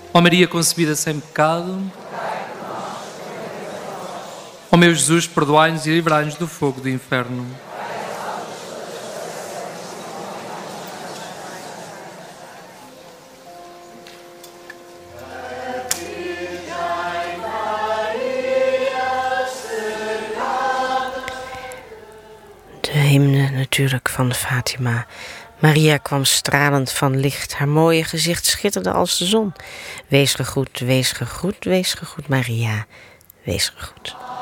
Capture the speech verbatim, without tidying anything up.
Ó Maria concebida sem pecado, ó meu Jesus, perdoai-nos e livrai-nos do fogo do inferno. De hymne natuurlijk van Fatima. Maria kwam stralend van licht. Haar mooie gezicht schitterde als de zon. Wees gegroet, wees gegroet, wees gegroet, Maria. Wees gegroet.